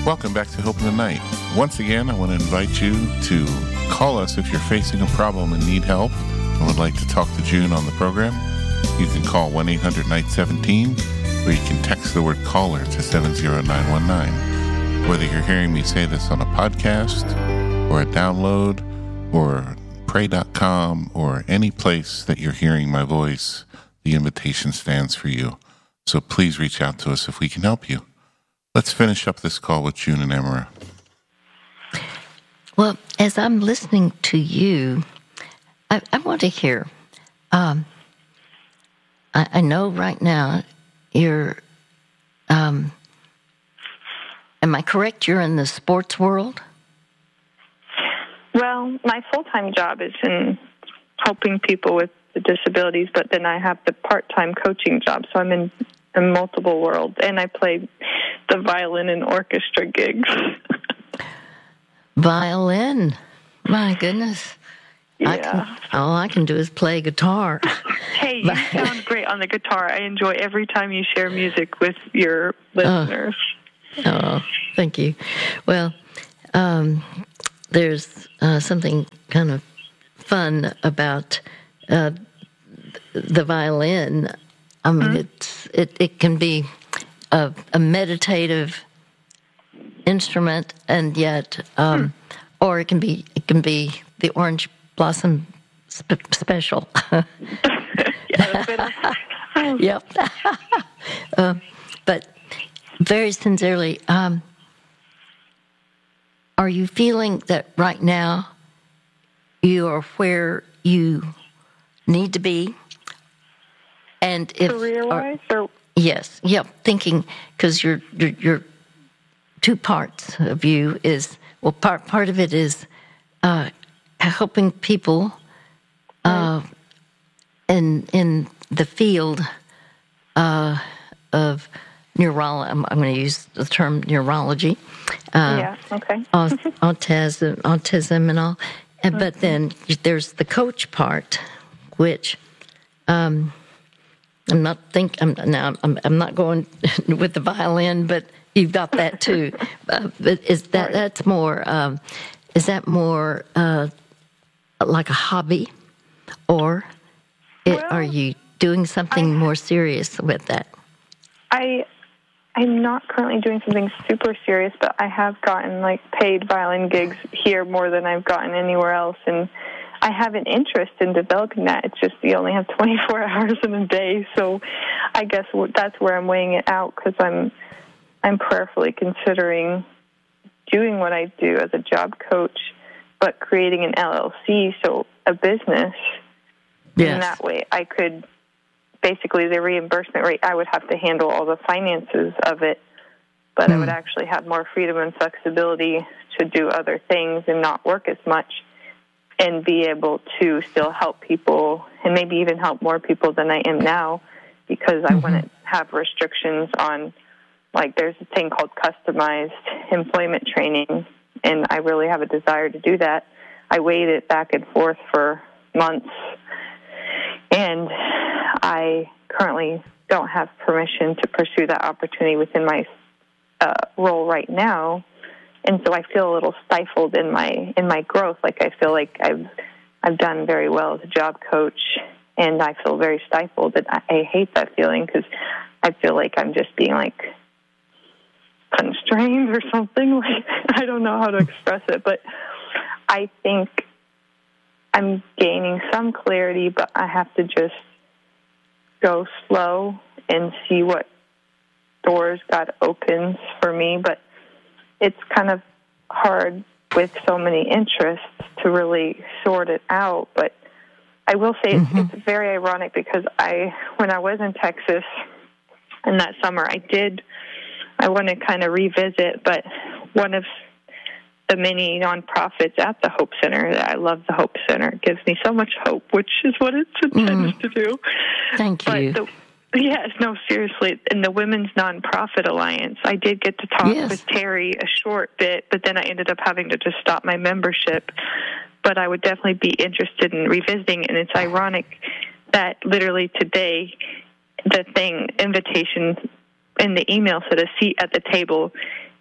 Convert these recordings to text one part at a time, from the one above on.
Welcome back to Hope in the Night. Once again, I want to invite you to call us if you're facing a problem and need help and would like to talk to June on the program. You can call 1-800-NIGHT-17, or you can text the word caller to 70919. Whether you're hearing me say this on a podcast or a download or pray.com or any place that you're hearing my voice, the invitation stands for you. So please reach out to us if we can help you. Let's finish up this call with June and Emera. Well, as I'm listening to you, I want to hear. I know right now you're. Am I correct? You're in the sports world? Well, my full-time job is in helping people with the disabilities, but then I have the part-time coaching job, so I'm in multiple worlds, and I play the violin and orchestra gigs. Violin? My goodness. Yeah. All I can do is play guitar. Hey, you sound great on the guitar. I enjoy every time you share music with your listeners. Oh, thank you. Well, there's something kind of fun about the violin. I mean, it can be a meditative instrument, and yet, or it can be the Orange Blossom Special. Yep. But very sincerely, are you feeling that right now you are where you need to be? And if career-wise, yes, yep. Thinking, because you're two parts of you is, well, part of it is helping people in the field of neurology. I'm going to use the term neurology. Autism and all. But then there's the coach part, which I'm not going with the violin, but you've got that too. But is that more like a hobby, or are you doing something more serious with that? I'm not currently doing something super serious, but I have gotten paid violin gigs here more than I've gotten anywhere else, and I have an interest in developing that. It's just you only have 24 hours in a day, so I guess that's where I'm weighing it out, because I'm prayerfully considering doing what I do as a job coach, but creating an LLC, so a business. Yes. And that way I could, basically the reimbursement rate, I would have to handle all the finances of it, but I would actually have more freedom and flexibility to do other things and not work as much, and be able to still help people, and maybe even help more people than I am now, because I wouldn't have restrictions on, there's a thing called customized employment training, and I really have a desire to do that. I weighed it back and forth for months, and I currently don't have permission to pursue that opportunity within my role right now. And so I feel a little stifled in my growth. I feel like I've done very well as a job coach, and I feel very stifled. And I hate that feeling, because I feel like I'm just being constrained or something. I don't know how to express it, but I think I'm gaining some clarity, but I have to just go slow and see what doors God opens for me. But it's kind of hard with so many interests to really sort it out. But I will say it's very ironic, because when I was in Texas in that summer, I want to kind of revisit, but one of the many nonprofits at the Hope Center, I love the Hope Center. It gives me so much hope, which is what it's intended to do. Thank you. Yes, no, seriously. In the Women's Nonprofit Alliance, I did get to talk with Terry a short bit, but then I ended up having to just stop my membership. But I would definitely be interested in revisiting, and it's ironic that literally today the invitation in the email said a seat at the table,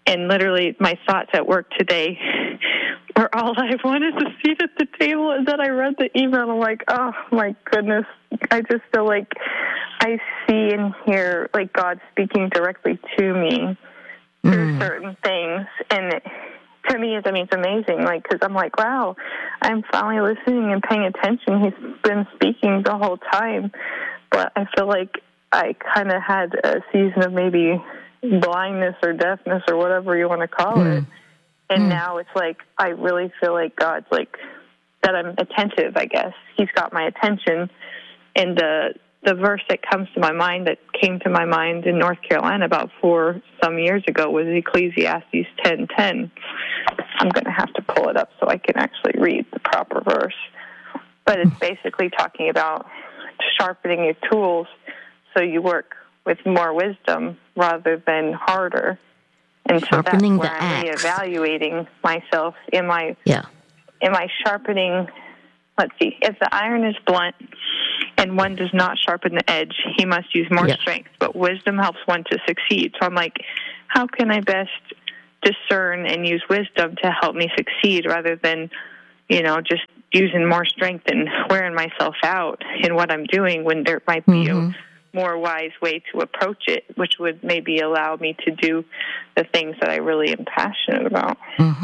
And literally my thoughts at work today were all I wanted to seat at the table. And then I read the email, and I'm like, oh, my goodness. I just feel like I see and hear, like, God speaking directly to me through certain things. And to me, it's amazing, like, because I'm like, wow, I'm finally listening and paying attention. He's been speaking the whole time. But I feel like I kind of had a season of maybe blindness or deafness or whatever you want to call it. And now it's like I really feel like God's like that I'm attentive, I guess. He's got my attention. And the verse that comes to my mind, that came to my mind in North Carolina about 4 some years ago, was Ecclesiastes 10:10. I'm going to have to pull it up so I can actually read the proper verse. But it's basically talking about sharpening your tools so you work with more wisdom rather than harder. And so sharpening that's where I'm reevaluating myself. Am I sharpening? Let's see. If the iron is blunt and one does not sharpen the edge, he must use more strength. But wisdom helps one to succeed. So I'm like, how can I best discern and use wisdom to help me succeed rather than, just using more strength and wearing myself out in what I'm doing, when there might be a more wise way to approach it, which would maybe allow me to do the things that I really am passionate about.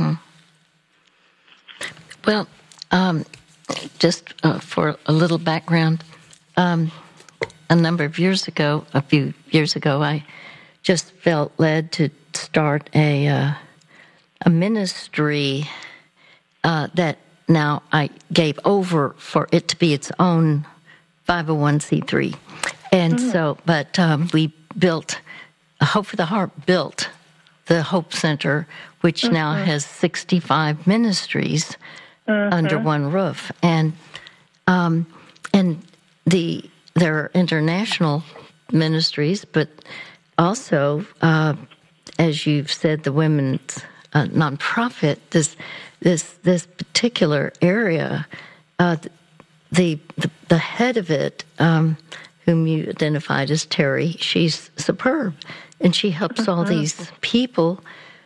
Well, just for a little background, a few years ago, I just felt led to start a ministry that now I gave over for it to be its own 501c3. And so, but we built, Hope for the Heart built the Hope Center, which now has 65 ministries under one roof. And there are international ministries, but also, as you've said, the women's nonprofit, this particular area, the head of it, whom you identified as Terry, she's superb, and she helps all these people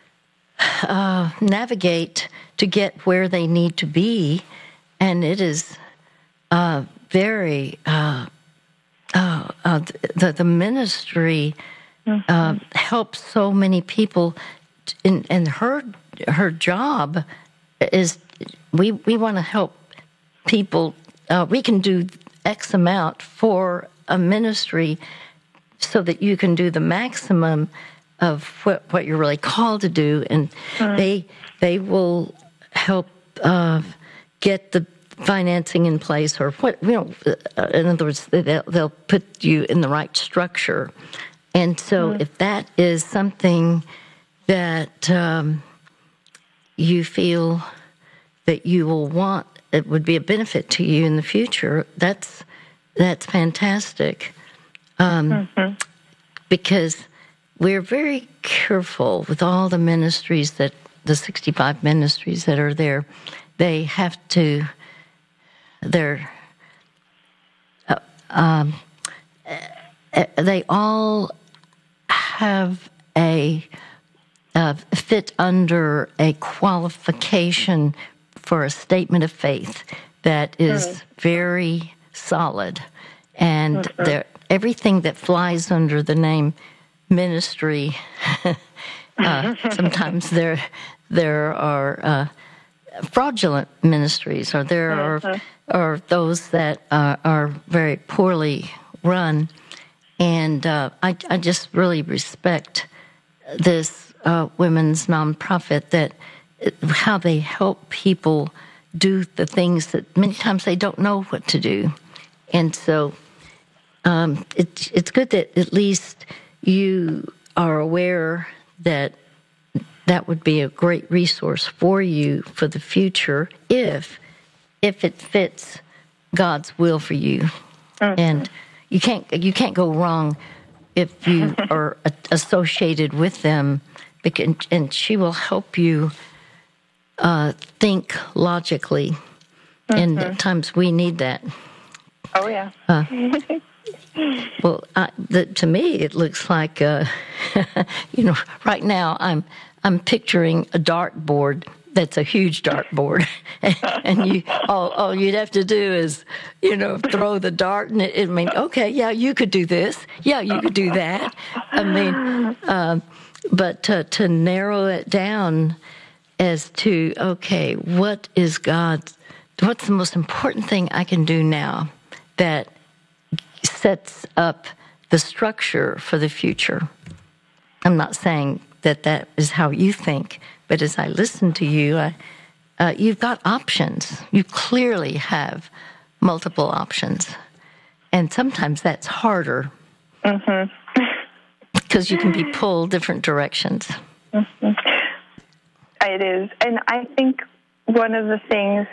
navigate to get where they need to be, and it is very the ministry helps so many people, and her job is we want to help people. We can do X amount for a ministry so that you can do the maximum of what you're really called to do, and they will help get the financing in place, or in other words, they'll put you in the right structure. And so if that is something that you feel that you will want, it would be a benefit to you in the future, that's fantastic. Because we're very careful with all the ministries the 65 ministries that are there. They have to, they all have fit under a qualification for a statement of faith that is very solid. And everything that flies under the name ministry, sometimes there are fraudulent ministries, or there are those that are very poorly run. And I just really respect this women's nonprofit, that how they help people do the things that many times they don't know what to do. And so it's good that at least you are aware that that would be a great resource for you for the future if it fits God's will for you. And you can't go wrong if you are associated with them, and she will help you think logically. And at times we need that. Oh, yeah. Well, to me, it looks like, right now I'm picturing a dartboard that's a huge dartboard, and you all you'd have to do is, throw the dart, and it mean, okay, yeah, you could do this, yeah, you could do that. I mean, but to narrow it down as to, okay, what's the most important thing I can do now that sets up the structure for the future? I'm not saying that is how you think, but as I listen to you, you've got options. You clearly have multiple options. And sometimes that's harder because you can be pulled different directions. Mm-hmm. It is. And I think one of the things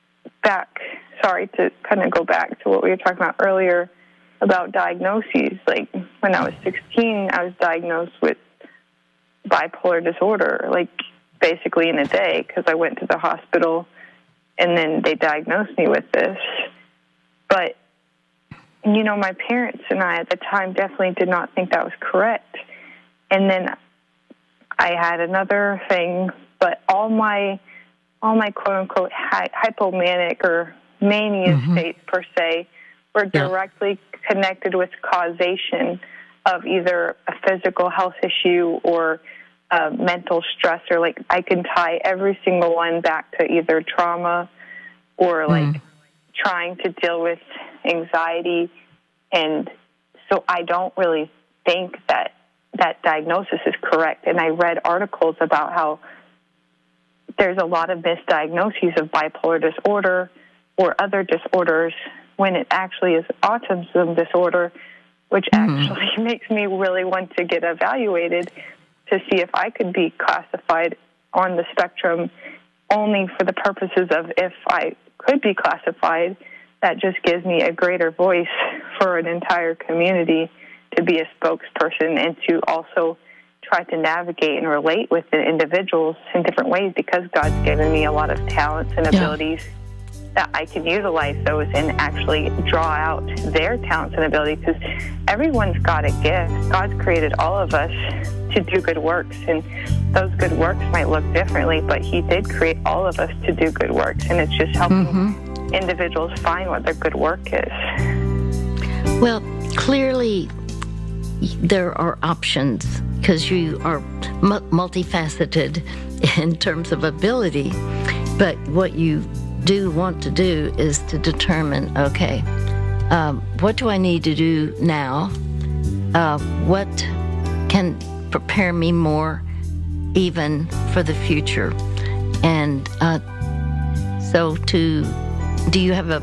to kind of go back to what we were talking about earlier about diagnoses, like when I was 16, I was diagnosed with bipolar disorder, like basically in a day, because I went to the hospital and then they diagnosed me with this. But, my parents and I at the time definitely did not think that was correct. And then I had another thing, but all my quote-unquote hypomanic or mania states per se were directly connected with causation of either a physical health issue or mental stressor. Like I can tie every single one back to either trauma or like trying to deal with anxiety. And so I don't really think that diagnosis is correct. And I read articles about how there's a lot of misdiagnoses of bipolar disorder or other disorders when it actually is autism disorder, which actually makes me really want to get evaluated to see if I could be classified on the spectrum only for the purposes of if I could be classified. That just gives me a greater voice for an entire community to be a spokesperson and to also try to navigate and relate with the individuals in different ways, because God's given me a lot of talents and abilities that I can utilize those and actually draw out their talents and abilities, because everyone's got a gift. God's created all of us to do good works, and those good works might look differently, but He did create all of us to do good works, and it's just helping individuals find what their good work is. Well, clearly there are options because you are multifaceted in terms of ability, but what you do want to do is to determine, okay, what do I need to do now? What can prepare me more even for the future? And do you have a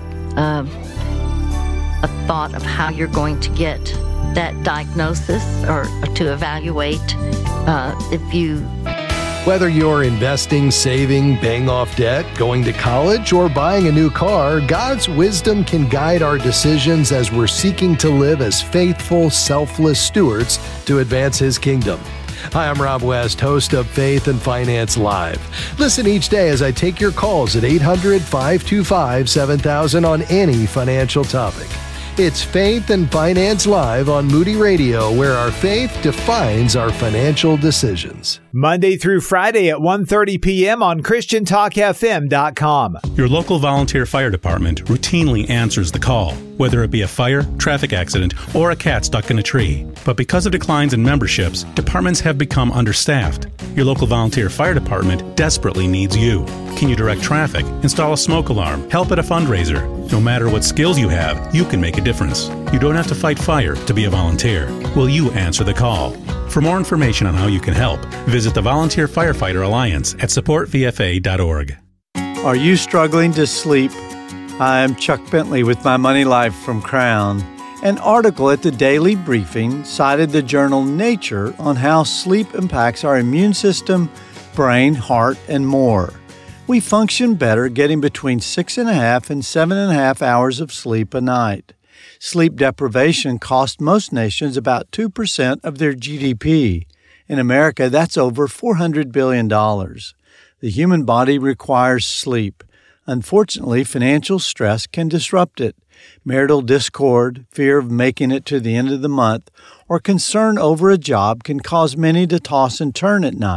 thought of how you're going to get that diagnosis or to evaluate if you... Whether you're investing, saving, paying off debt, going to college, or buying a new car, God's wisdom can guide our decisions as we're seeking to live as faithful, selfless stewards to advance His kingdom. Hi, I'm Rob West, host of Faith and Finance Live. Listen each day as I take your calls at 800-525-7000 on any financial topic. It's Faith and Finance Live on Moody Radio, where our faith defines our financial decisions. Monday through Friday at 1:30 p.m. on ChristianTalkFM.com. Your local volunteer fire department routinely answers the call, whether it be a fire, traffic accident, or a cat stuck in a tree. But because of declines in memberships, departments have become understaffed. Your local volunteer fire department desperately needs you. Can you direct traffic, install a smoke alarm, help at a fundraiser? No matter what skills you have, you can make a difference. You don't have to fight fire to be a volunteer. Will you answer the call? For more information on how you can help, visit the Volunteer Firefighter Alliance at supportvfa.org. Are you struggling to sleep? I'm Chuck Bentley with My Money Life from Crown. An article at the Daily Briefing cited the journal Nature on how sleep impacts our immune system, brain, heart, and more. We function better getting between 6.5 and 7.5 hours of sleep a night. Sleep deprivation costs most nations about 2% of their GDP. In America, that's over $400 billion. The human body requires sleep. Unfortunately, financial stress can disrupt it. Marital discord, fear of making it to the end of the month, or concern over a job can cause many to toss and turn at night.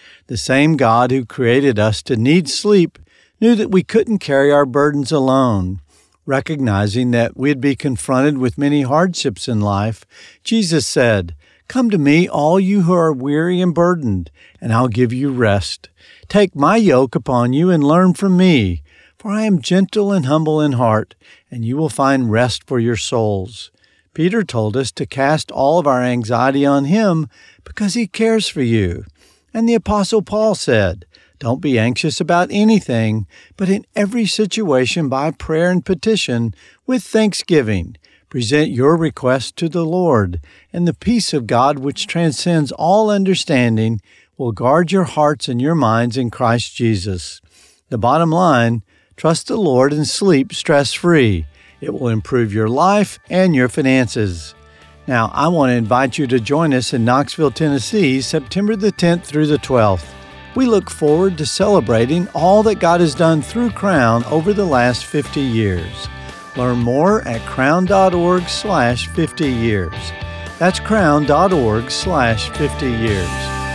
The same God who created us to need sleep knew that we couldn't carry our burdens alone. Recognizing that we'd be confronted with many hardships in life, Jesus said, "Come to me, all you who are weary and burdened, and I'll give you rest. Take my yoke upon you and learn from me, for I am gentle and humble in heart, and you will find rest for your souls." Peter told us to cast all of our anxiety on him because he cares for you. And the Apostle Paul said, "Don't be anxious about anything, but in every situation by prayer and petition, with thanksgiving, present your requests to the Lord, and the peace of God which transcends all understanding will guard your hearts and your minds in Christ Jesus." The bottom line, trust the Lord and sleep stress-free. It will improve your life and your finances. Now, I want to invite you to join us in Knoxville, Tennessee, September the 10th through the 12th. We look forward to celebrating all that God has done through Crown over the last 50 years. Learn more at crown.org/50 years. That's crown.org/50 years.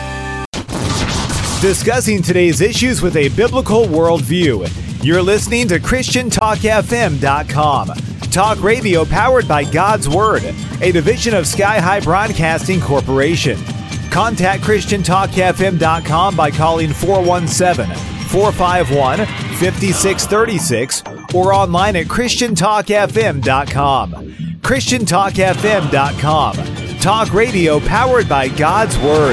Discussing today's issues with a biblical worldview. You're listening to ChristianTalkFM.com. Talk radio powered by God's Word, a division of Sky High Broadcasting Corporation. Contact ChristianTalkFM.com by calling 417-451-5636 or online at ChristianTalkFM.com. ChristianTalkFM.com. Talk radio powered by God's Word.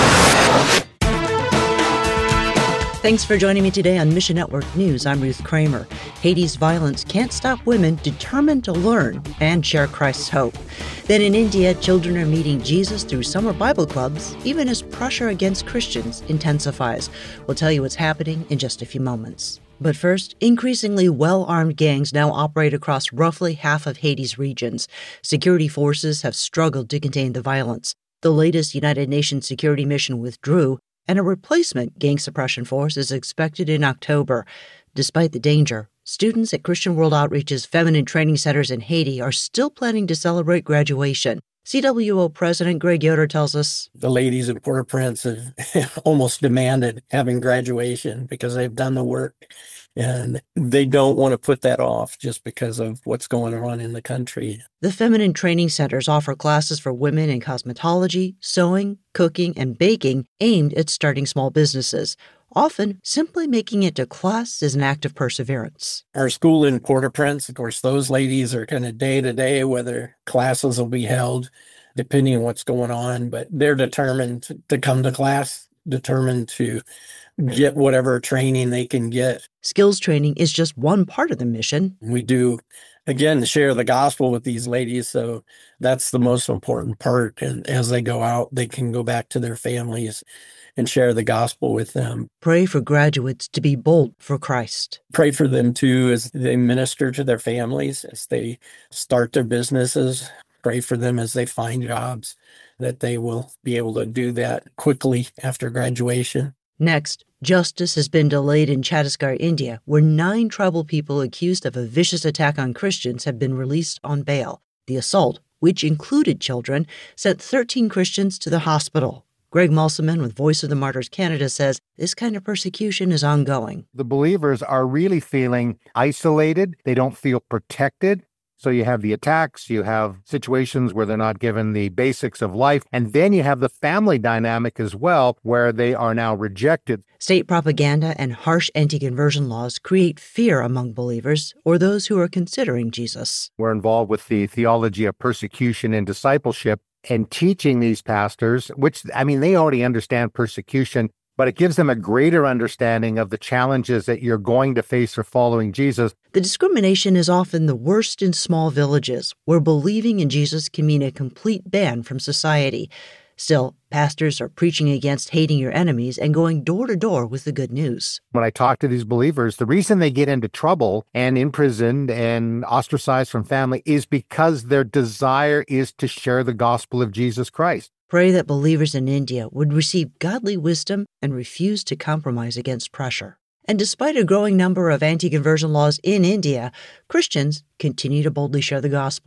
Thanks for joining me today on Mission Network News. I'm Ruth Kramer. Haiti's violence can't stop women determined to learn and share Christ's hope. Then in India, children are meeting Jesus through summer Bible clubs, even as pressure against Christians intensifies. We'll tell you what's happening in just a few moments. But first, increasingly well-armed gangs now operate across roughly half of Haiti's regions. Security forces have struggled to contain the violence. The latest United Nations security mission withdrew, and a replacement gang suppression force is expected in October. Despite the danger, students at Christian World Outreach's feminine training centers in Haiti are still planning to celebrate graduation. CWO President Greg Yoder tells us, the ladies in Port-au-Prince have almost demanded having graduation because they've done the work, and they don't want to put that off just because of what's going on in the country. The feminine training centers offer classes for women in cosmetology, sewing, cooking, and baking aimed at starting small businesses. Often, simply making it to class is an act of perseverance. Our school in Port-au-Prince, of course, those ladies are kind of day to day, whether classes will be held, depending on what's going on. But they're determined to come to class, determined to get whatever training they can get. Skills training is just one part of the mission. We do, again, share the gospel with these ladies. So that's the most important part. And as they go out, they can go back to their families and share the gospel with them. Pray for graduates to be bold for Christ. Pray for them, too, as they minister to their families, as they start their businesses. Pray for them as they find jobs, that they will be able to do that quickly after graduation. Next, justice has been delayed in Chhattisgarh, India, where 9 tribal people accused of a vicious attack on Christians have been released on bail. The assault, which included children, sent 13 Christians to the hospital. Greg Mulseman with Voice of the Martyrs Canada says this kind of persecution is ongoing. The believers are really feeling isolated. They don't feel protected. So you have the attacks, you have situations where they're not given the basics of life, and then you have the family dynamic as well, where they are now rejected. State propaganda and harsh anti-conversion laws create fear among believers or those who are considering Jesus. We're involved with the theology of persecution and discipleship, and teaching these pastors, which, they already understand persecution, but it gives them a greater understanding of the challenges that you're going to face for following Jesus. The discrimination is often the worst in small villages, where believing in Jesus can mean a complete ban from society. Still, pastors are preaching against hating your enemies and going door to door with the good news. When I talk to these believers, the reason they get into trouble and imprisoned and ostracized from family is because their desire is to share the gospel of Jesus Christ. Pray that believers in India would receive godly wisdom and refuse to compromise against pressure. And despite a growing number of anti-conversion laws in India, Christians continue to boldly share the gospel.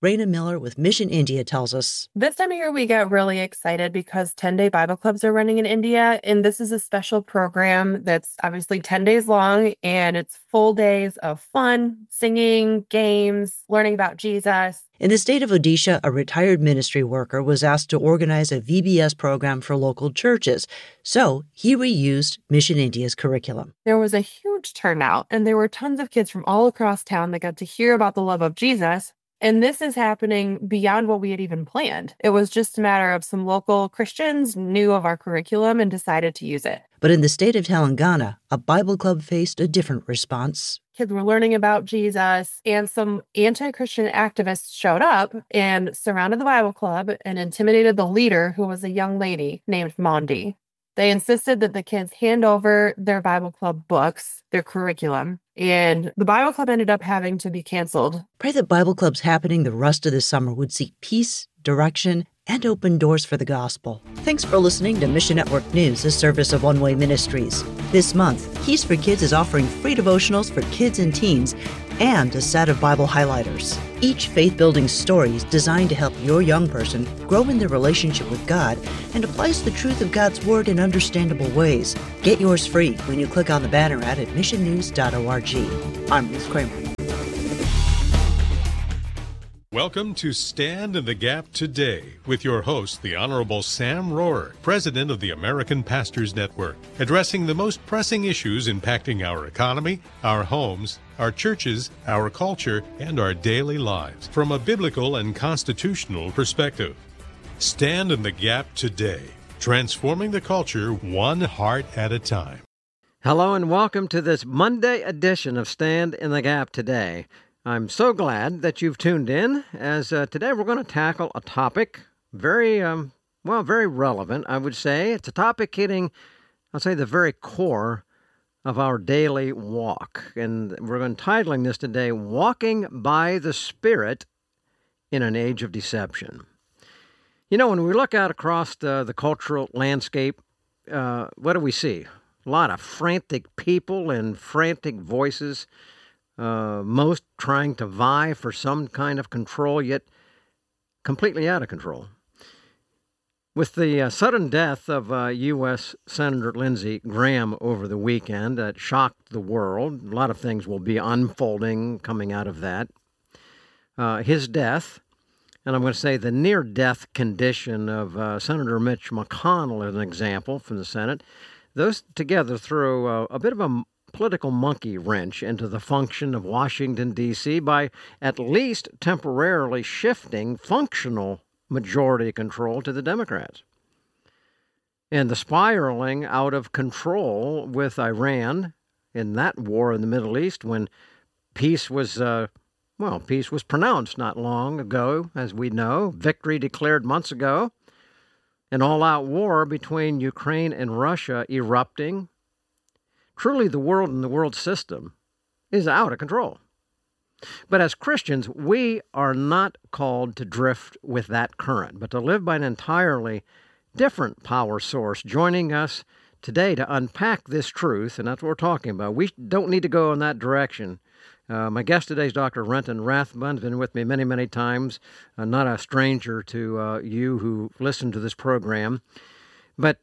Raina Miller with Mission India tells us. This time of year, we get really excited because 10-day Bible clubs are running in India. And this is a special program that's obviously 10 days long. And it's full days of fun, singing, games, learning about Jesus. In the state of Odisha, a retired ministry worker was asked to organize a VBS program for local churches. So he reused Mission India's curriculum. There was a huge turnout, and there were tons of kids from all across town that got to hear about the love of Jesus. And this is happening beyond what we had even planned. It was just a matter of some local Christians knew of our curriculum and decided to use it. But in the state of Telangana, a Bible club faced a different response. Kids were learning about Jesus, and some anti-Christian activists showed up and surrounded the Bible club and intimidated the leader, who was a young lady named Mondi. They insisted that the kids hand over their Bible club books, their curriculum, and the Bible club ended up having to be canceled. Pray that Bible clubs happening the rest of the summer would seek peace, direction, and open doors for the gospel. Thanks for listening to Mission Network News, a service of One Way Ministries. This month, Keys for Kids is offering free devotionals for kids and teens and a set of Bible highlighters. Each faith-building story is designed to help your young person grow in their relationship with God and applies the truth of God's Word in understandable ways. Get yours free when you click on the banner at missionnews.org. I'm Ruth Kramer. Welcome to Stand in the Gap Today with your host, the Honorable Sam Rohrer, President of the American Pastors Network, addressing the most pressing issues impacting our economy, our homes, our churches, our culture, and our daily lives from a biblical and constitutional perspective. Stand in the Gap Today, transforming the culture one heart at a time. Hello and welcome to this Monday edition of Stand in the Gap Today. I'm so glad that you've tuned in, as today we're going to tackle a topic very relevant, I would say. It's a topic hitting, I'll say, the very core of our daily walk. And we're entitling this today, Walking by the Spirit in an Age of Deception. You know, when we look out across the cultural landscape, what do we see? A lot of frantic people and frantic voices, most trying to vie for some kind of control, yet completely out of control. With the sudden death of U.S. Senator Lindsey Graham over the weekend, that shocked the world. A lot of things will be unfolding coming out of that. His death, and I'm going to say the near-death condition of Senator Mitch McConnell as an example from the Senate, those together throw a bit of a political monkey wrench into the function of Washington, D.C. by at least temporarily shifting functional majority control to the Democrats. And the spiraling out of control with Iran in that war in the Middle East, when peace was pronounced not long ago, as we know, victory declared months ago, an all-out war between Ukraine and Russia erupting. Truly, the world and the world system is out of control. But as Christians, we are not called to drift with that current, but to live by an entirely different power source, joining us today to unpack this truth, and that's what we're talking about. We don't need to go in that direction. My guest today is Dr. Renton Rathbun. He's been with me many, many times, not a stranger to you who listen to this program. But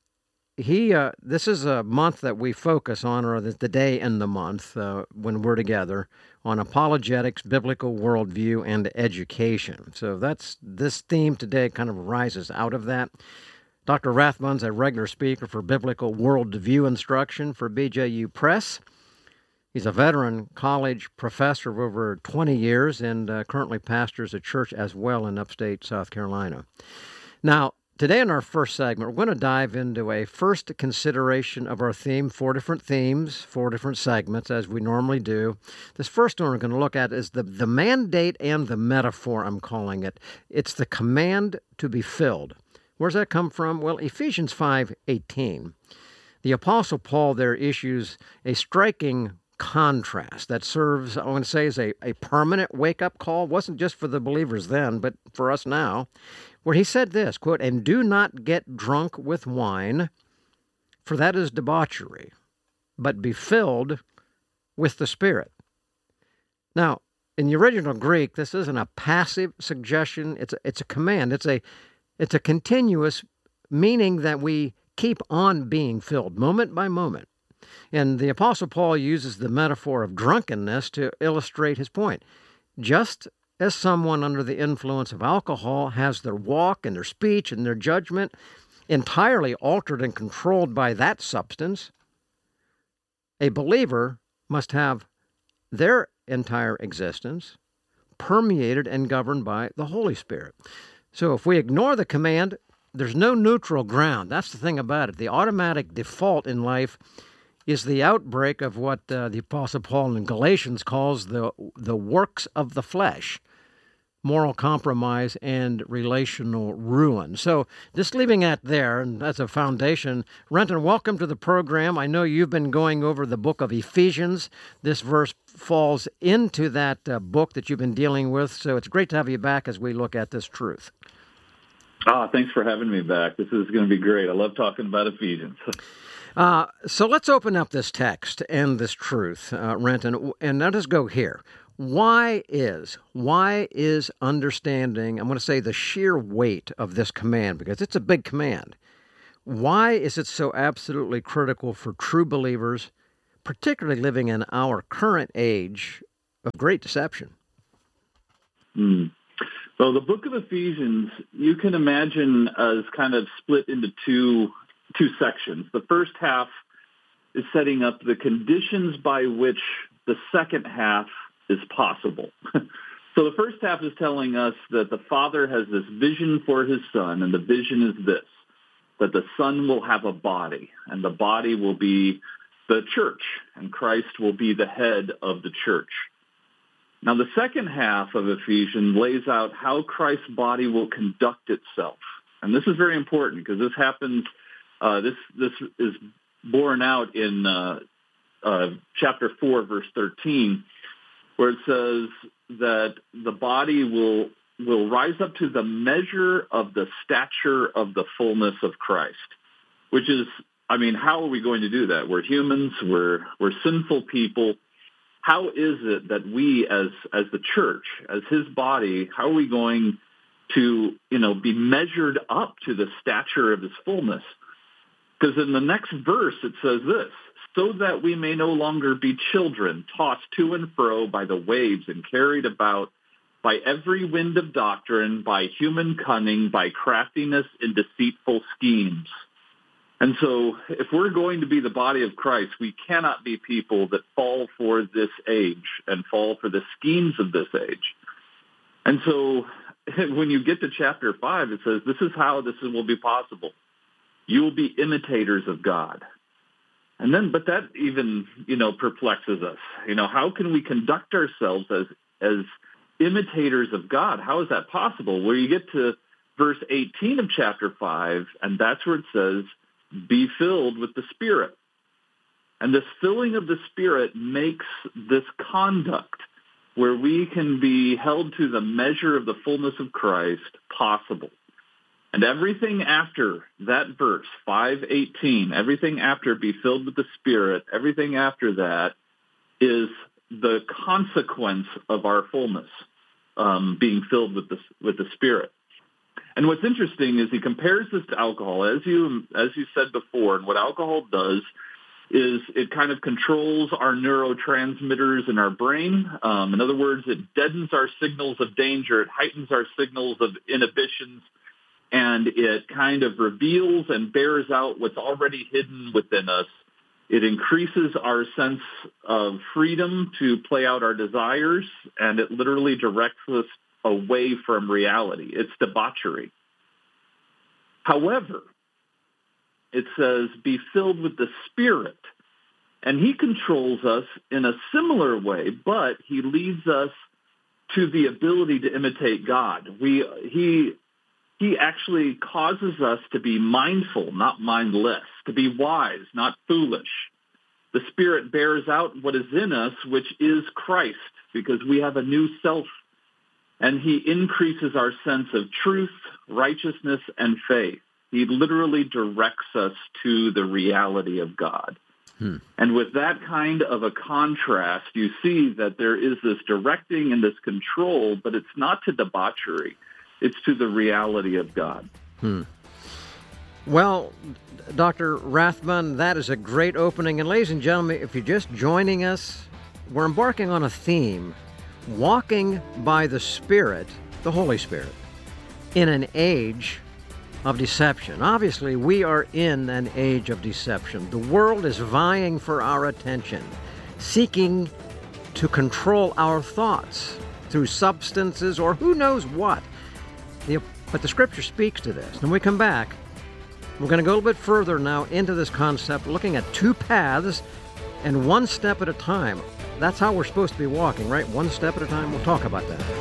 this is a month that we focus on, or the day in the month when we're together, on apologetics, biblical worldview, and education. So this theme today kind of arises out of that. Dr. Rathbun's a regular speaker for biblical worldview instruction for BJU Press. He's a veteran college professor of over 20 years and currently pastors a church as well in upstate South Carolina. Now, today in our first segment, we're going to dive into a first consideration of our theme, 4 different themes, 4 different segments, as we normally do. This first one we're going to look at is the mandate and the metaphor, I'm calling it. It's the command to be filled. Where's that come from? Well, Ephesians 5:18. The Apostle Paul there issues a striking contrast that serves, I want to say, as a permanent wake-up call. It wasn't just for the believers then, but for us now, where he said this, quote, "And do not get drunk with wine, for that is debauchery, but be filled with the Spirit." Now, in the original Greek, this isn't a passive suggestion. It's a command. It's a continuous meaning that we keep on being filled moment by moment. And the Apostle Paul uses the metaphor of drunkenness to illustrate his point. Just as someone under the influence of alcohol has their walk and their speech and their judgment entirely altered and controlled by that substance, a believer must have their entire existence permeated and governed by the Holy Spirit. So if we ignore the command, there's no neutral ground. That's the thing about it. The automatic default in life is the outbreak of what the Apostle Paul in Galatians calls the works of the flesh, moral compromise and relational ruin. So just leaving that there, and that's a foundation. Renton, welcome to the program. I know you've been going over the book of Ephesians. This verse falls into that book that you've been dealing with, so it's great to have you back as we look at this truth. Thanks for having me back. This is going to be great. I love talking about Ephesians. So let's open up this text and this truth, Renton, and let us go here. Why is understanding, I'm going to say the sheer weight of this command, because it's a big command, why is it so absolutely critical for true believers, particularly living in our current age of great deception? So the book of Ephesians, you can imagine as kind of split into two sections. The first half is setting up the conditions by which the second half is possible. So the first half is telling us that the Father has this vision for his Son, and the vision is this, that the Son will have a body, and the body will be the church, and Christ will be the head of the church. Now the second half of Ephesians lays out how Christ's body will conduct itself. And this is very important because this happens, this is borne out in chapter 4, verse 13, where it says that the body will rise up to the measure of the stature of the fullness of Christ, which is, how are we going to do that? We're humans, we're sinful people. How is it that we as the church, as his body, how are we going to, be measured up to the stature of his fullness? Because in the next verse it says this, so that we may no longer be children, tossed to and fro by the waves and carried about by every wind of doctrine, by human cunning, by craftiness in deceitful schemes. And so if we're going to be the body of Christ, we cannot be people that fall for this age and fall for the schemes of this age. And so when you get to chapter 5, it says, this is how this will be possible. You will be imitators of God. And then, but that even, perplexes us. How can we conduct ourselves as imitators of God? How is that possible? Well, you get to verse 18 of chapter 5, and that's where it says, be filled with the Spirit. And this filling of the Spirit makes this conduct where we can be held to the measure of the fullness of Christ possible. And everything after that verse, 5:18, everything after be filled with the Spirit, everything after that is the consequence of our fullness, being filled with the Spirit. And what's interesting is he compares this to alcohol. As you said before, and what alcohol does is it kind of controls our neurotransmitters in our brain. In other words, it deadens our signals of danger. It heightens our signals of inhibitions. And it kind of reveals and bears out what's already hidden within us. It increases our sense of freedom to play out our desires, and it literally directs us away from reality. It's debauchery. However, it says, be filled with the Spirit. And he controls us in a similar way, but he leads us to the ability to imitate God. He actually causes us to be mindful, not mindless, to be wise, not foolish. The Spirit bears out what is in us, which is Christ, because we have a new self. And he increases our sense of truth, righteousness, and faith. He literally directs us to the reality of God. And with that kind of a contrast, you see that there is this directing and this control, but it's not to debauchery. It's to the reality of God. Well, Dr. Rathbun, that is a great opening. And ladies and gentlemen, if you're just joining us, we're embarking on a theme, walking by the Spirit, the Holy Spirit, in an age of deception. Obviously, we are in an age of deception. The world is vying for our attention, seeking to control our thoughts through substances or who knows what. But the Scripture speaks to this. When we come back, we're going to go a little bit further now into this concept, looking at two paths and one step at a time. That's how we're supposed to be walking, right? One step at a time. We'll talk about that.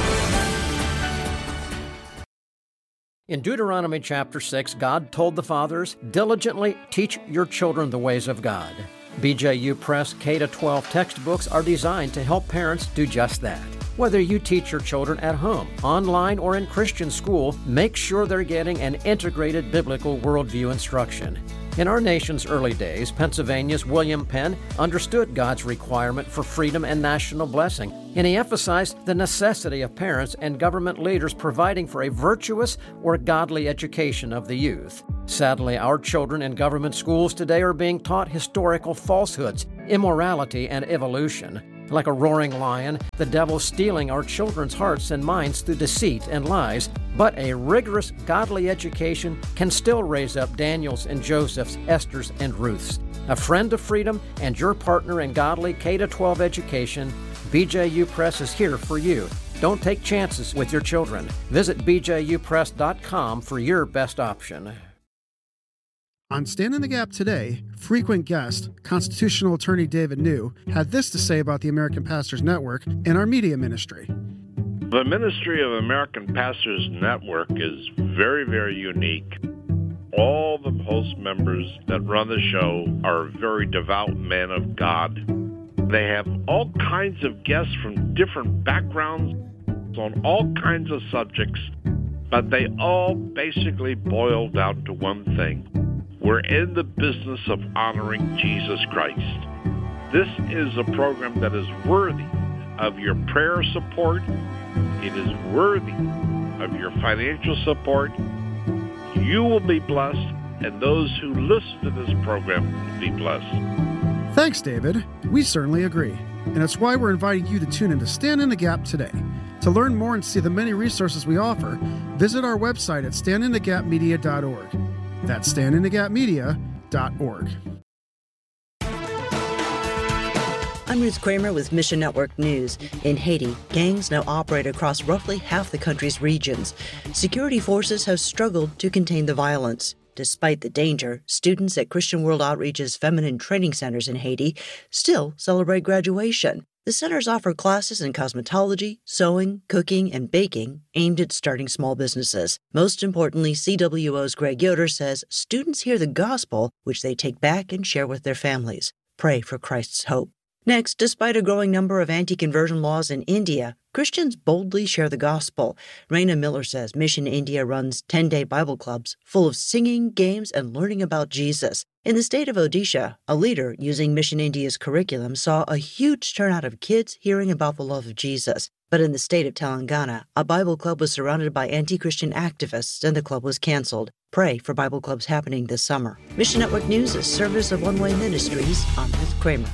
In Deuteronomy chapter 6, God told the fathers, diligently teach your children the ways of God. BJU Press K-12 textbooks are designed to help parents do just that. Whether you teach your children at home, online, or in Christian school, make sure they're getting an integrated biblical worldview instruction. In our nation's early days, Pennsylvania's William Penn understood God's requirement for freedom and national blessing, and he emphasized the necessity of parents and government leaders providing for a virtuous or godly education of the youth. Sadly, our children in government schools today are being taught historical falsehoods, immorality, and evolution. Like a roaring lion, the devil's stealing our children's hearts and minds through deceit and lies, but a rigorous godly education can still raise up Daniels and Josephs, Esthers and Ruths. A friend of freedom and your partner in godly K-12 education, BJU Press is here for you. Don't take chances with your children. Visit bjupress.com for your best option. On Stand in the Gap today, frequent guest, constitutional attorney David New, had this to say about the American Pastors Network and our media ministry. The Ministry of American Pastors Network is very, very unique. All the host members that run the show are very devout men of God. They have all kinds of guests from different backgrounds on all kinds of subjects, but they all basically boil down to one thing. We're in the business of honoring Jesus Christ. This is a program that is worthy of your prayer support. It is worthy of your financial support. You will be blessed, and those who listen to this program will be blessed. Thanks, David. We certainly agree. And it's why we're inviting you to tune in to Stand in the Gap today. To learn more and see the many resources we offer, visit our website at standinthegapmedia.org. That's standinthegapmedia.org. I'm Ruth Kramer with Mission Network News. In Haiti, gangs now operate across roughly half the country's regions. Security forces have struggled to contain the violence. Despite the danger, students at Christian World Outreach's feminine training centers in Haiti still celebrate graduation. The centers offer classes in cosmetology, sewing, cooking, and baking aimed at starting small businesses. Most importantly, CWO's Greg Yoder says students hear the gospel, which they take back and share with their families. Pray for Christ's hope. Next, despite a growing number of anti-conversion laws in India, Christians boldly share the gospel. Raina Miller says Mission India runs 10-day Bible clubs full of singing, games, and learning about Jesus. In the state of Odisha, a leader using Mission India's curriculum saw a huge turnout of kids hearing about the love of Jesus. But in the state of Telangana, a Bible club was surrounded by anti-Christian activists and the club was canceled. Pray for Bible clubs happening this summer. Mission Network News is service of One Way Ministries. I'm Ruth Kramer.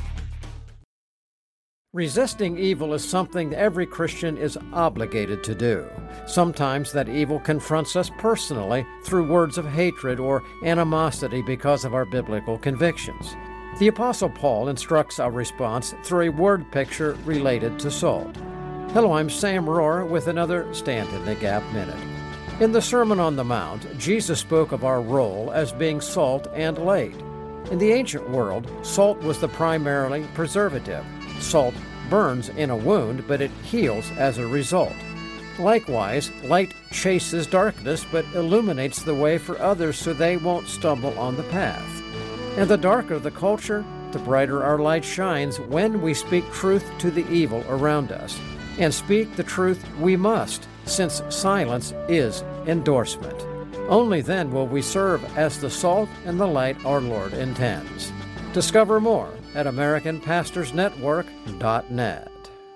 Resisting evil is something every Christian is obligated to do. Sometimes that evil confronts us personally through words of hatred or animosity because of our biblical convictions. The Apostle Paul instructs our response through a word picture related to salt. Hello, I'm Sam Rohrer with another Stand in the Gap Minute. In the Sermon on the Mount, Jesus spoke of our role as being salt and light. In the ancient world, salt was the primarily preservative. Salt burns in a wound, but it heals as a result. Likewise, light chases darkness, but illuminates the way for others so they won't stumble on the path. And the darker the culture, the brighter our light shines when we speak truth to the evil around us. And speak the truth we must, since silence is endorsement. Only then will we serve as the salt and the light our Lord intends. Discover more at AmericanPastorsNetwork.net.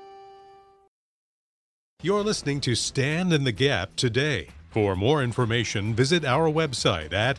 You're listening to Stand in the Gap today. For more information, visit our website at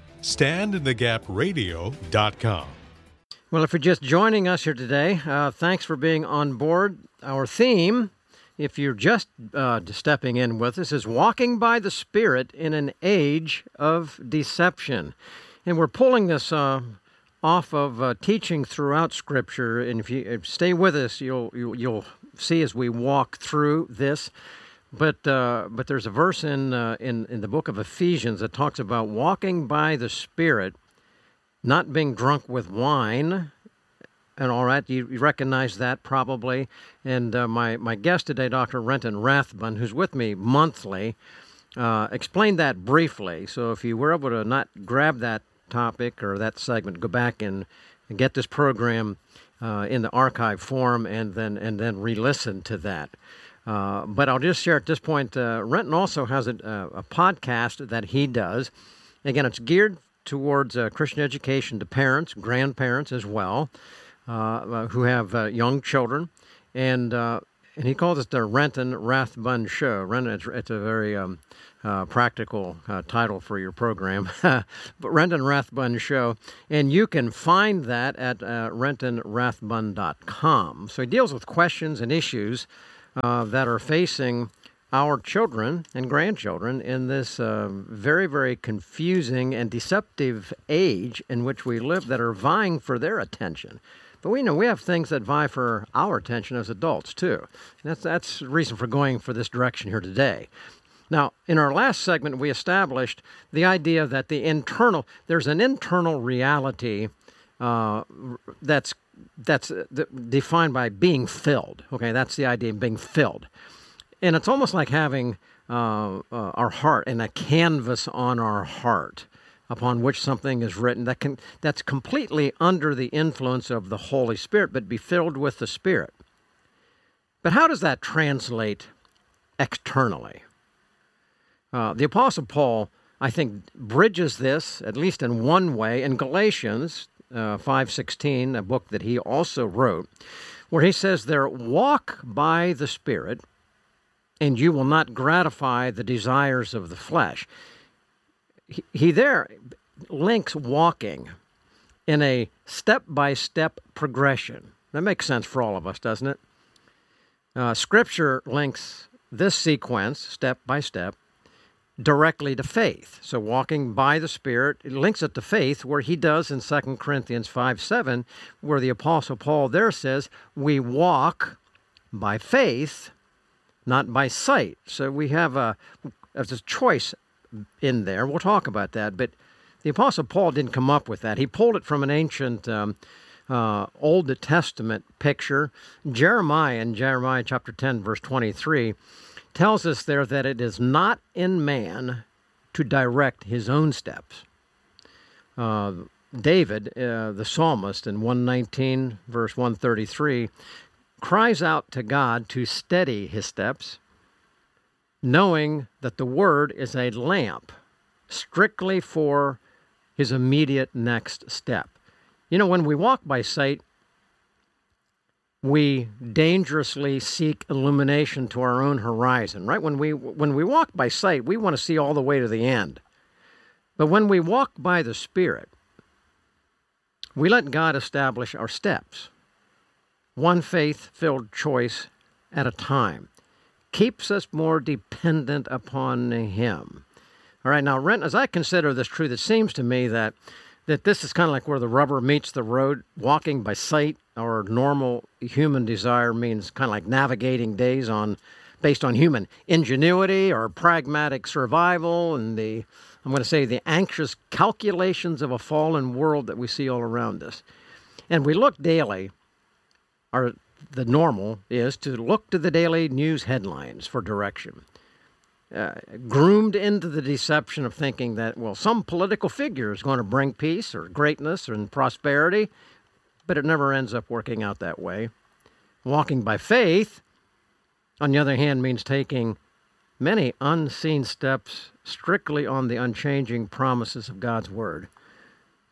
standinthegapradio.com. Well, if you're just joining us here today, thanks for being on board. Our theme, if you're just stepping in with us, is Walking by the Spirit in an Age of Deception. And we're pulling this off of teaching throughout Scripture. And if you stay with us, you'll see as we walk through this. But there's a verse in the book of Ephesians that talks about walking by the Spirit, not being drunk with wine. And all right, you recognize that probably. And my guest today, Dr. Renton Rathbun, who's with me monthly, explained that briefly. So if you were able to not grab that topic or that segment, go back and get this program in the archive form and then re-listen to that. But I'll just share at this point, Renton also has a podcast that he does. Again, it's geared towards Christian education to parents, grandparents as well, who have young children. And he calls it the Renton Rathbun Show. Renton, it's a very practical title for your program, but Renton Rathbun Show. And you can find that at rentonrathbun.com. So he deals with questions and issues that are facing our children and grandchildren in this very, very confusing and deceptive age in which we live that are vying for their attention. But we know we have things that vie for our attention as adults, too. And that's the reason for going for this direction here today. Now, in our last segment, we established the idea that there's an internal reality that's defined by being filled. Okay, that's the idea of being filled. And it's almost like having our heart and a canvas on our heart upon which something is written that's completely under the influence of the Holy Spirit, but be filled with the Spirit. But how does that translate externally? The Apostle Paul, I think, bridges this, at least in one way, in Galatians 5:16, a book that he also wrote, where he says there, walk by the Spirit, and you will not gratify the desires of the flesh. He there links walking in a step-by-step progression. That makes sense for all of us, doesn't it? Scripture links this sequence, step by step, directly to faith. So walking by the Spirit, it links it to faith, where he does in 2 Corinthians 5:7, where the Apostle Paul there says, we walk by faith, not by sight. So we have a choice in there. We'll talk about that. But the Apostle Paul didn't come up with that. He pulled it from an ancient Old Testament picture. Jeremiah, in Jeremiah chapter 10, verse 23, tells us there that it is not in man to direct his own steps. David, the psalmist, in 119, verse 133, cries out to God to steady his steps, knowing that the Word is a lamp strictly for his immediate next step. You know, when we walk by sight, we dangerously seek illumination to our own horizon, right? When we walk by sight, we want to see all the way to the end. But when we walk by the Spirit, we let God establish our steps, one faith-filled choice at a time. Keeps us more dependent upon Him. All right, now, Rent, as I consider this truth, it seems to me that this is kind of like where the rubber meets the road. Walking by sight or normal human desire means kind of like navigating days based on human ingenuity or pragmatic survival and the anxious calculations of a fallen world that we see all around us. And we look daily, or the normal is to look to the daily news headlines for direction. Groomed into the deception of thinking that, well, some political figure is going to bring peace or greatness and prosperity, but it never ends up working out that way. Walking by faith, on the other hand, means taking many unseen steps strictly on the unchanging promises of God's Word.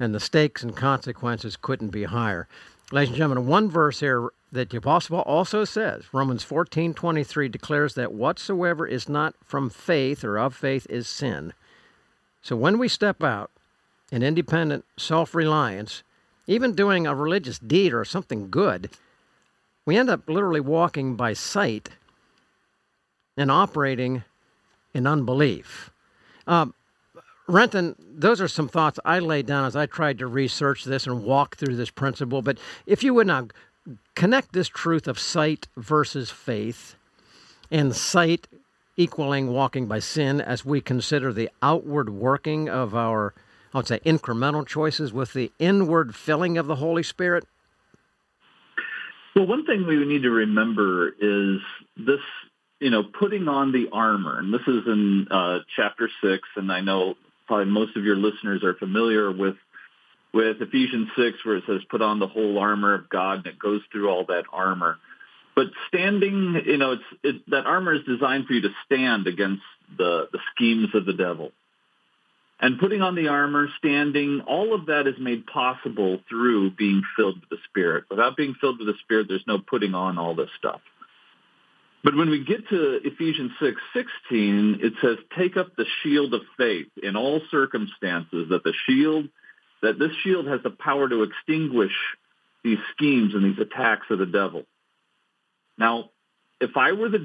and the stakes and consequences couldn't be higher. Ladies and gentlemen, one verse here that the Apostle Paul also says, Romans 14:23 declares that whatsoever is not from faith or of faith is sin. So when we step out in independent self-reliance, even doing a religious deed or something good, we end up literally walking by sight and operating in unbelief. Renton, those are some thoughts I laid down as I tried to research this and walk through this principle. But if you would now connect this truth of sight versus faith, and sight equaling walking by sin as we consider the outward working of our, I would say, incremental choices with the inward filling of the Holy Spirit? Well, one thing we need to remember is this, putting on the armor. And this is in chapter 6, and I know probably most of your listeners are familiar with Ephesians 6, where it says, put on the whole armor of God, and it goes through all that armor. But standing, that armor is designed for you to stand against the schemes of the devil. And putting on the armor, standing, all of that is made possible through being filled with the Spirit. Without being filled with the Spirit, there's no putting on all this stuff. But when we get to Ephesians 6:16, it says, take up the shield of faith in all circumstances, that this shield has the power to extinguish these schemes and these attacks of the devil. Now, if I were the